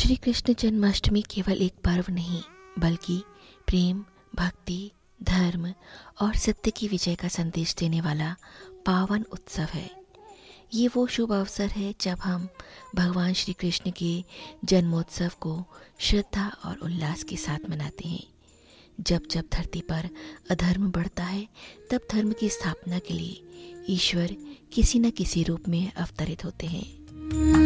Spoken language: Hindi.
श्री कृष्ण जन्माष्टमी केवल एक पर्व नहीं, बल्कि प्रेम, भक्ति, धर्म और सत्य की विजय का संदेश देने वाला पावन उत्सव है। ये वो शुभ अवसर है जब हम भगवान श्री कृष्ण के जन्मोत्सव को श्रद्धा और उल्लास के साथ मनाते हैं। जब जब धरती पर अधर्म बढ़ता है, तब धर्म की स्थापना के लिए ईश्वर किसी न किसी रूप में अवतरित होते हैं।